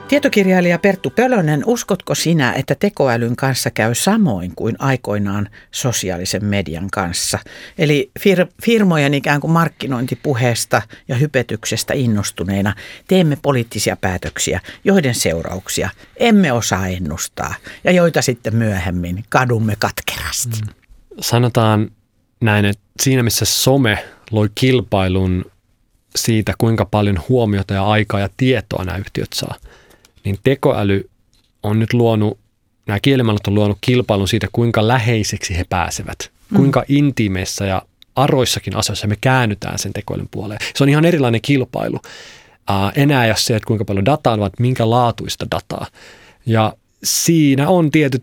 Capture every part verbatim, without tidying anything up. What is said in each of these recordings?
Tietokirjailija Perttu Pölönen, uskotko sinä, että tekoälyn kanssa käy samoin kuin aikoinaan sosiaalisen median kanssa? Eli fir- firmojen ikään kuin markkinointipuheesta ja hypetyksestä innostuneina teemme poliittisia päätöksiä, joiden seurauksia emme osaa ennustaa ja joita sitten myöhemmin kadumme katkerasti. Mm. Sanotaan näin, että siinä missä some loi kilpailun siitä, kuinka paljon huomiota ja aikaa ja tietoa nämä yhtiöt saa, niin tekoäly on nyt luonut, nämä kielimallit on luonut kilpailun siitä, kuinka läheiseksi he pääsevät, mm. kuinka intiimeissä ja aroissakin asioissa me käännytään sen tekoälyn puoleen. Se on ihan erilainen kilpailu. Uh, enää ei ole se, että kuinka paljon dataa on, vaan minkä laatuista dataa. Ja siinä on tietyt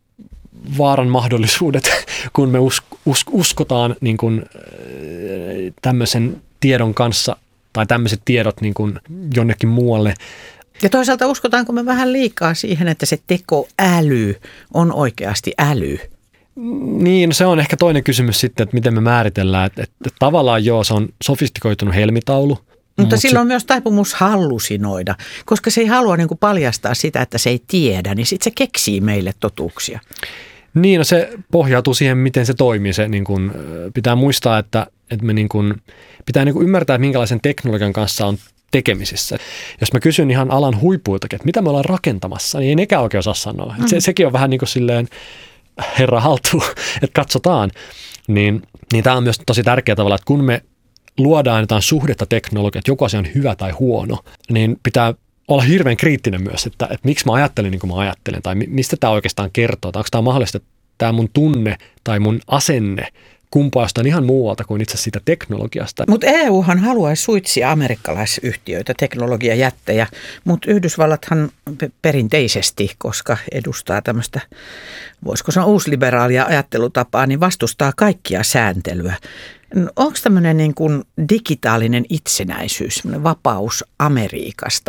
vaaran mahdollisuudet, kun me usk- usk- uskotaan niin kuin, äh, tämmöisen tiedon kanssa tai tämmöiset tiedot niin kuin jonnekin muualle. Ja toisaalta uskotaanko me vähän liikaa siihen, että se tekoäly on oikeasti äly? Niin, se on ehkä toinen kysymys sitten, että miten me määritellään. Että, että tavallaan joo, se on sofistikoitunut helmitaulu. Mutta, mutta sillä on se... myös taipumus hallusinoida, koska se ei halua niin kuin paljastaa sitä, että se ei tiedä, niin sitten se keksii meille totuuksia. Niin, no se pohjautuu siihen, miten se toimii. Se, niin kuin, pitää muistaa, että, että me niin kuin, pitää niin kuin ymmärtää, että minkälaisen teknologian kanssa on tekemisissä. Jos mä kysyn ihan alan huipuiltakin, että mitä me ollaan rakentamassa, niin ei nekään oikein osaa sanoa. Mm. Se, sekin on vähän niin kuin silleen herra haltuun, että katsotaan. Niin, niin tämä on myös tosi tärkeä tavalla, että kun me luodaan jotain suhdetta teknologiaa, että joku asia on hyvä tai huono, niin pitää olla hirveän kriittinen myös, että, että miksi mä ajattelen niin kuin mä ajattelen tai mistä tämä oikeastaan kertoo. Tai onko tämä mahdollista, että tämä mun tunne tai mun asenne kumpaa jostain ihan muualta kuin itse siitä teknologiasta. Mutta E Uhan haluaisi suitsia amerikkalaisyhtiöitä, teknologiajättejä, mutta Yhdysvallathan perinteisesti, koska edustaa tämmöistä, voisiko sanoa uusliberaalia ajattelutapaa, niin vastustaa kaikkia sääntelyä. Onko tämmöinen niin kuin digitaalinen itsenäisyys, vapaus Amerikasta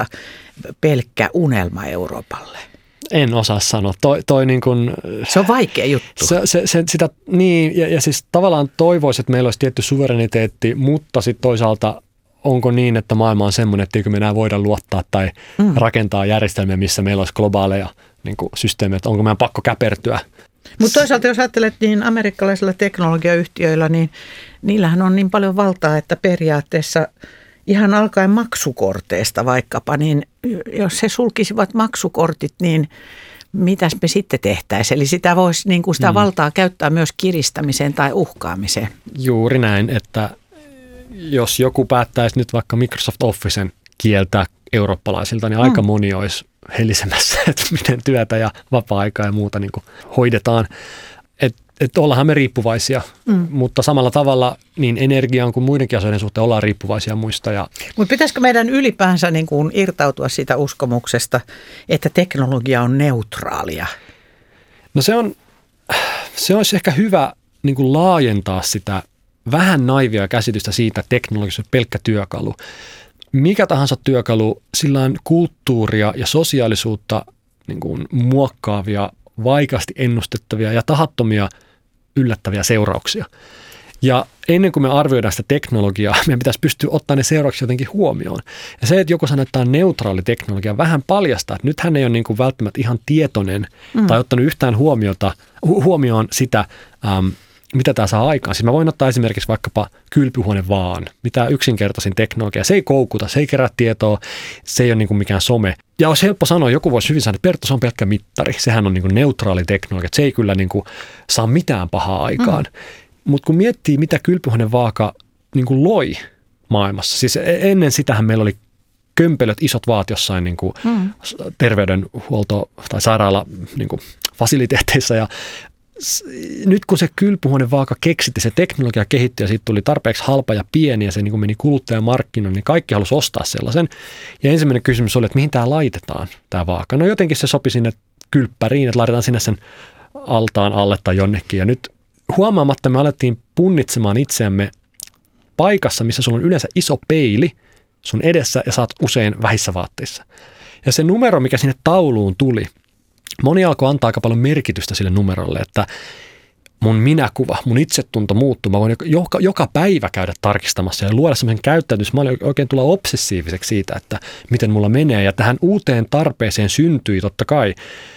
pelkkä unelma Euroopalle? En osaa sanoa. Toi, toi niin kuin, se on vaikea juttu. Se, se, se, sitä, niin, ja, ja siis tavallaan toivoisi, että meillä olisi tietty suvereniteetti, mutta sitten toisaalta onko niin, että maailma on semmoinen, että eikö me enää voida luottaa tai mm. rakentaa järjestelmiä, missä meillä olisi globaaleja niin kuin systeemejä, että onko meidän pakko käpertyä. Mutta toisaalta jos ajattelet, niin amerikkalaisilla teknologiayhtiöillä, niin niillähän on niin paljon valtaa, että periaatteessa ihan alkaen maksukorteista vaikkapa, niin jos he sulkisivat maksukortit, niin mitäs me sitten tehtäisiin? Eli sitä voisi niin kuin sitä mm. valtaa käyttää myös kiristämiseen tai uhkaamiseen. Juuri näin, että jos joku päättäisi nyt vaikka Microsoft Officen kieltää eurooppalaisilta, niin aika mm. moni olisi helisemässä, että miten työtä ja vapaa-aikaa ja muuta niin kuin hoidetaan. Että et ollaanhan me riippuvaisia, mm. mutta samalla tavalla niin energiaan kuin muidenkin asioiden suhteen ollaan riippuvaisia muista. Ja... Mutta pitäisikö meidän ylipäänsä niin kuin irtautua siitä uskomuksesta, että teknologia on neutraalia? No se on, se olisi ehkä hyvä niin kuin laajentaa sitä vähän naivia käsitystä siitä, että teknologia on pelkkä työkalu. Mikä tahansa työkalu, sillä on kulttuuria ja sosiaalisuutta niin kuin muokkaavia, vaikeasti ennustettavia ja tahattomia yllättäviä seurauksia. Ja ennen kuin me arvioidaan sitä teknologiaa, meidän pitäisi pystyä ottamaan ne seuraukset jotenkin huomioon. Ja se, että joku sanoo, että tämä on neutraali teknologia, vähän paljastaa, että nyt hän ei ole niin kuin välttämättä ihan tietoinen mm. tai ottanut yhtään huomiota, hu- huomioon sitä, ähm, mitä tämä saa aikaan. Siis mä voin ottaa esimerkiksi vaikkapa kylpyhuone vaan, mitä yksinkertaisin teknologia. Se ei koukuta, se ei kerää tietoa, se ei ole niin kuin mikään some. Ja olisi helppo sanoa, joku voisi hyvin sanoa, että Perttu, se on pelkkä mittari. Sehän on niin kuin neutraali teknologia, se ei kyllä niin kuin saa mitään pahaa aikaan. Mm. Mutta kun miettii, mitä kylpyhuonevaaka niin kuin loi maailmassa, siis ennen sitähän meillä oli kömpelöt, isot vaat jossain niin kuin mm. terveydenhuolto- tai sairaala niin kuin fasiliteetteissa ja nyt kun se kylpyhuonevaaka keksitti, se teknologia kehittyi ja siitä tuli tarpeeksi halpa ja pieni ja se niin kuin meni kuluttajamarkkinoille, niin kaikki halusi ostaa sellaisen. Ja ensimmäinen kysymys oli, että mihin tämä laitetaan, tämä vaaka. No jotenkin se sopi sinne kylppäriin, että laitetaan sinne sen altaan alle tai jonnekin. Ja nyt huomaamatta me alettiin punnitsemaan itseämme paikassa, missä sulla on yleensä iso peili sun edessä ja saat usein vähissä vaatteissa. Ja se numero, mikä sinne tauluun tuli, moni alkoi antaa aika paljon merkitystä sille numerolle, että mun minäkuva, mun itsetunto muuttuu. Mä voin joka, joka päivä käydä tarkistamassa ja luoda semmoisen käyttäytymismallin, oikein tulla obsessiiviseksi siitä, että miten mulla menee. Ja tähän uuteen tarpeeseen syntyi totta kai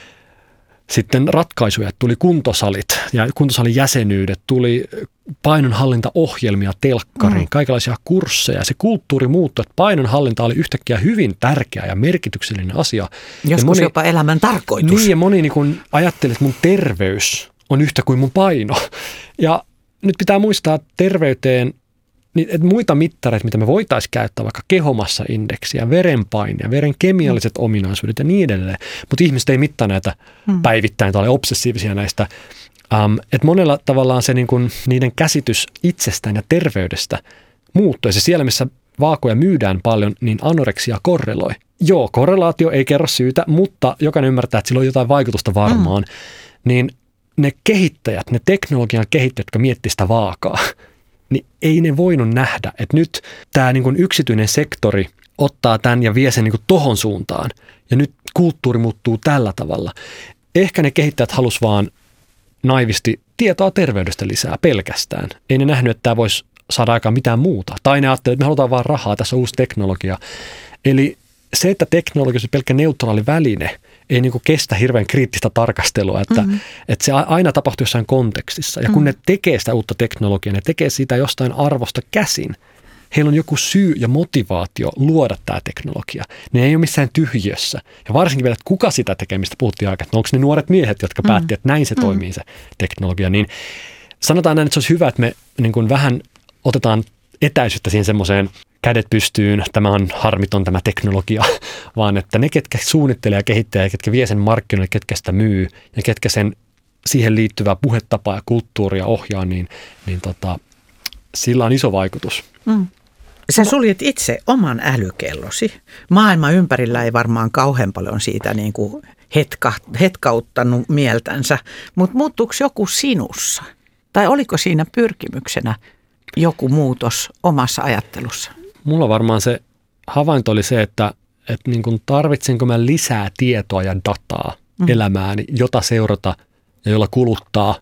sitten ratkaisuja. Tuli kuntosalit ja kuntosalin jäsenyydet, tuli painonhallintaohjelmia telkkariin, mm. kaikenlaisia kursseja. Se kulttuuri muuttui, että painonhallinta oli yhtäkkiä hyvin tärkeä ja merkityksellinen asia. Joskus moni, jopa elämän tarkoitus. Niin, ja moni niin kun ajatteli, että mun terveys on yhtä kuin mun paino. Ja nyt pitää muistaa, että terveyteen, että muita mittareita, mitä me voitaisiin käyttää, vaikka kehomassa-indeksiä, verenpainia, veren kemialliset mm. ominaisuudet ja niin edelleen. Mutta ihmiset ei mittaa näitä mm. päivittäin tai ole obsessiivisia näistä. Um, että monella tavallaan se niin kun, niiden käsitys itsestään ja terveydestä muuttuu. Ja se siellä, missä vaakoja myydään paljon, niin anoreksia korreloi. Joo, korrelaatio ei kerro syytä, mutta jokainen ymmärtää, että sillä on jotain vaikutusta varmaan. Mm. Niin ne kehittäjät, ne teknologian kehittäjät, jotka miettivät sitä vaakaa, niin ei ne voinut nähdä, että nyt tämä niin kuin yksityinen sektori ottaa tämän ja vie sen niin kuin tohon suuntaan. Ja nyt kulttuuri muuttuu tällä tavalla. Ehkä ne kehittäjät halusivat vaan naivisti tietoa terveydestä lisää pelkästään. Ei ne nähnyt, että tämä voisi saada aikaan mitään muuta. Tai ne ajattelivat, että me halutaan vaan rahaa, tässä on uusi teknologia. Eli se, että teknologia on pelkkä neutraali väline, ei niin kuin kestä hirveän kriittistä tarkastelua, että, mm-hmm. että se aina tapahtuu jossain kontekstissa. Ja kun mm-hmm. ne tekee sitä uutta teknologiaa, ne tekee sitä jostain arvosta käsin. Heillä on joku syy ja motivaatio luoda tämä teknologia. Ne ei ole missään tyhjössä. Ja varsinkin vielä, että kuka sitä tekee, mistä puhuttiin aikaa, että onko ne nuoret miehet, jotka mm-hmm. päättivät, että näin se mm-hmm. toimii se teknologia. Niin sanotaan näin, että se olisi hyvä, että me niin kuin vähän otetaan etäisyyttä siihen semmoiseen kädet pystyyn, tämä on harmiton tämä teknologia, vaan että ne, ketkä suunnittelee ja kehittää ja ketkä vie sen markkinoille, ketkä sitä myy ja ketkä sen siihen liittyvää puhetapaa ja kulttuuria ohjaa, niin, niin tota, sillä on iso vaikutus. Mm. Sä suljet itse oman älykellosi. Maailma ympärillä ei varmaan kauhean paljon siitä niin kuin hetka, hetkauttanut mieltänsä, mutta muuttuuko joku sinussa? Tai oliko siinä pyrkimyksenä joku muutos omassa ajattelussa? Mulla varmaan se havainto oli se, että, että niin kuin tarvitsenko mä lisää tietoa ja dataa mm. elämääni, jota seurata ja jolla kuluttaa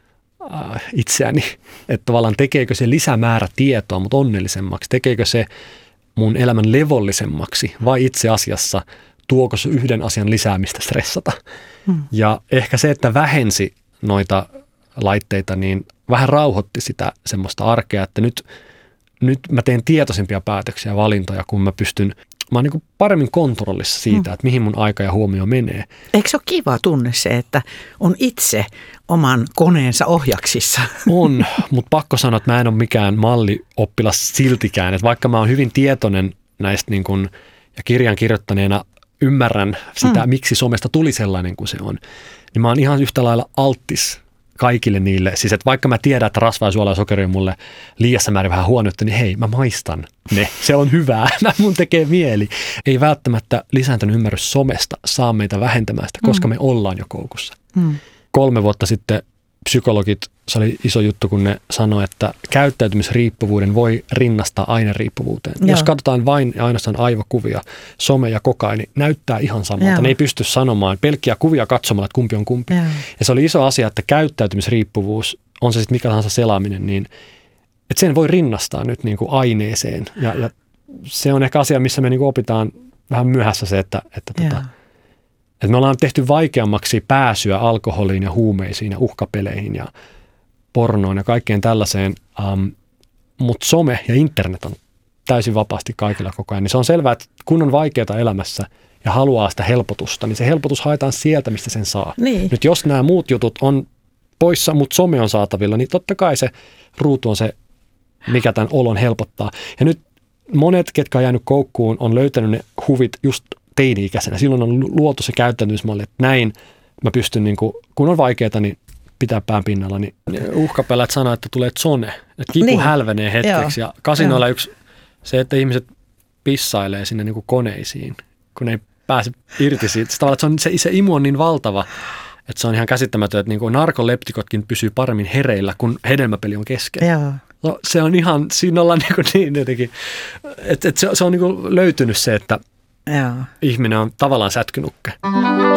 äh, itseäni. Että tavallaan tekeekö se lisämäärä tietoa mut onnellisemmaksi, tekeekö se mun elämän levollisemmaksi vai itse asiassa tuoko se yhden asian lisäämistä stressata. Mm. Ja ehkä se, että vähensi noita laitteita, niin vähän rauhoitti sitä semmoista arkea, että nyt, nyt mä teen tietoisempia päätöksiä ja valintoja, kun mä pystyn, mä oon niin kuin paremmin kontrollissa siitä, mm. että mihin mun aika ja huomio menee. Eikö se ole kiva tunne se, että on itse oman koneensa ohjaksissa? On, mutta pakko sanoa, että mä en ole mikään mallioppilas siltikään, että vaikka mä oon hyvin tietoinen näistä niin kuin, ja kirjan kirjoittaneena ymmärrän sitä, mm. miksi somesta tuli sellainen kuin se on, niin mä oon ihan yhtä lailla alttis kaikille niille. Siis että vaikka mä tiedän, että rasva ja suola ja sokeri on mulle liiassa määrin vähän huonoutta, niin hei, mä maistan ne. Se on hyvää. Mä mun tekee mieli. Ei välttämättä lisääntynyt ymmärrys somesta saa meitä vähentämään sitä, koska mm. me ollaan jo koukussa. Mm. Kolme vuotta sitten psykologit, se oli iso juttu, kun ne sanoi, että käyttäytymisriippuvuuden voi rinnastaa aineriippuvuuteen. Joo. Jos katsotaan vain ja ainoastaan aivokuvia, some ja kokaini, niin näyttää ihan samalta. Joo. Ne ei pysty sanomaan pelkkiä kuvia katsomalla, että kumpi on kumpi. Joo. Ja se oli iso asia, että käyttäytymisriippuvuus, on se sitten mikä tahansa selaaminen, niin että sen voi rinnastaa nyt niin kuin aineeseen. Ja, ja se on ehkä asia, missä me niin kuin opitaan vähän myöhässä se, että, että tota, että me ollaan tehty vaikeammaksi pääsyä alkoholiin ja huumeisiin ja uhkapeleihin ja pornoon ja kaikkeen tällaiseen, um, mutta some ja internet on täysin vapaasti kaikilla koko ajan. Niin se on selvää, että kun on vaikeaa elämässä ja haluaa sitä helpotusta, niin se helpotus haetaan sieltä, mistä sen saa. Niin. Nyt jos nämä muut jutut on poissa, mutta some on saatavilla, niin totta kai se ruutu on se, mikä tämän olon helpottaa. Ja nyt monet, ketkä on jäänyt koukkuun, on löytänyt ne huvit just teini-ikäisenä. Silloin on luotu se käyttäytymismalli, että näin mä pystyn, niin kuin, kun on vaikeaa, niin pitää pään pinnalla. Niin uhkapelät sanoo, että tulee zone, että kipu niin. hälvenee hetkeksi. Joo. Ja kasinoilla Joo. yksi se, että ihmiset pissailee sinne niin kuin koneisiin, kun ei pääse irti siitä. Se, että se, on, se, se imu on niin valtava, että se on ihan käsittämätöntä, että niin kuin narkoleptikotkin pysyy paremmin hereillä, kun hedelmäpeli on kesken. Joo. No, se on ihan, siinä ollaan niin, kuin niin jotenkin, että, että se, se on niin kuin löytynyt se, että Joo. ihminen on tavallaan sätkynukke.